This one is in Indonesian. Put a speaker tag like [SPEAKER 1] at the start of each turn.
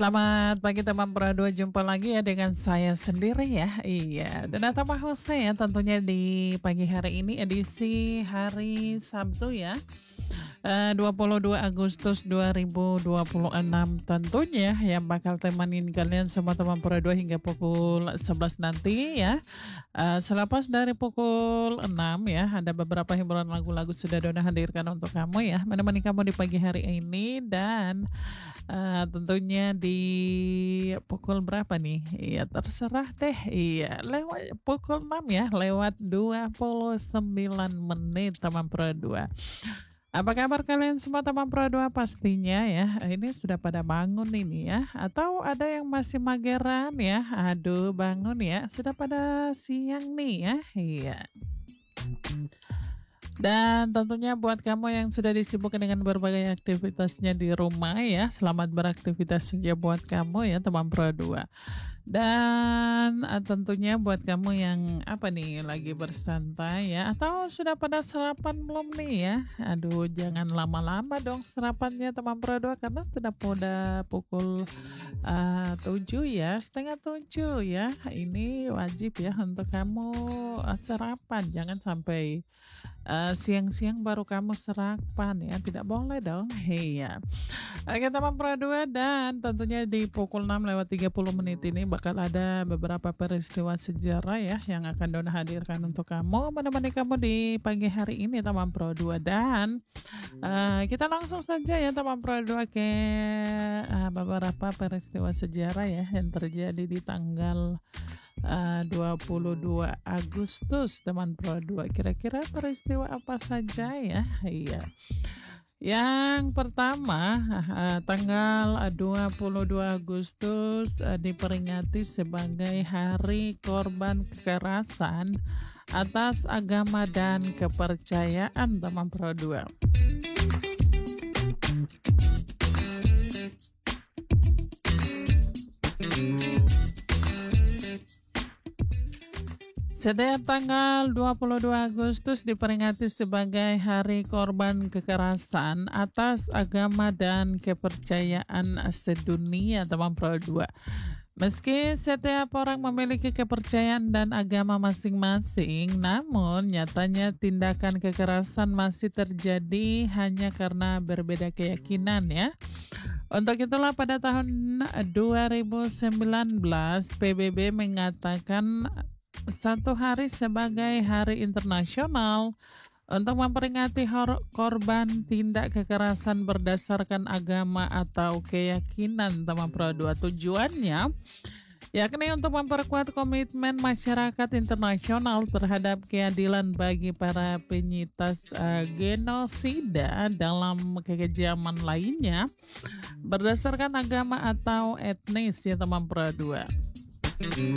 [SPEAKER 1] Selamat pagi teman Pro 2, jumpa lagi ya dengan saya sendiri ya. Iya, Donata Mahose ya tentunya di pagi hari ini edisi hari Sabtu ya. 22 Agustus 2026 tentunya yang bakal temanin kalian semua teman Pro 2 hingga pukul 11 nanti ya. Selepas dari pukul 6 ya, ada beberapa hiburan lagu-lagu sudah Dona hadirkan untuk kamu ya, menemani kamu di pagi hari ini. Dan tentunya di pukul berapa nih? Iya, terserah deh. Iya, lewat pukul 6 ya, lewat 29 menit teman Pro 2. Apa kabar kalian semua teman Pro 2 pastinya ya? Ini sudah pada bangun ini ya? Atau ada yang masih mageran ya? Aduh, bangun ya. Sudah pada siang nih ya? Iya. Dan tentunya buat kamu yang sudah disibukkan dengan berbagai aktivitasnya di rumah ya, selamat beraktivitas saja buat kamu ya teman Pro 2. Dan tentunya buat kamu yang apa nih lagi bersantai ya, atau sudah pada sarapan belum nih ya? Aduh, jangan lama-lama dong sarapannya teman Pro 2 karena sudah pada pukul 7 ya, setengah 7 ya. Ini wajib ya untuk kamu sarapan, jangan sampai siang-siang baru kamu sarapan ya, tidak boleh dong. Iya. Oke teman Pro 2, dan tentunya di pukul 6 lewat 30 menit ini bakal ada beberapa peristiwa sejarah ya yang akan Dona hadirkan untuk kamu, menemani kamu di pagi hari ini teman Pro 2. Dan kita langsung saja ya teman Pro 2 ke beberapa peristiwa sejarah ya yang terjadi di tanggal 22 Agustus teman Pro 2. Kira-kira peristiwa apa saja ya? Iya. Yang pertama, tanggal 22 Agustus diperingati sebagai Hari Korban Kekerasan atas Agama dan Kepercayaan teman Pro 2. Setiap tanggal 22 Agustus diperingati sebagai Hari Korban Kekerasan atas Agama dan Kepercayaan sedunia teman Pro 2. Meski setiap orang memiliki kepercayaan dan agama masing-masing, namun nyatanya tindakan kekerasan masih terjadi hanya karena berbeda keyakinan ya. Untuk itulah pada tahun 2019 PBB mengatakan satu hari sebagai Hari Internasional untuk memperingati korban tindak kekerasan berdasarkan agama atau keyakinan teman Pro 2. Tujuannya yakni untuk memperkuat komitmen masyarakat internasional terhadap keadilan bagi para penyintas genosida dalam kekejaman lainnya berdasarkan agama atau etnis ya teman Pro 2.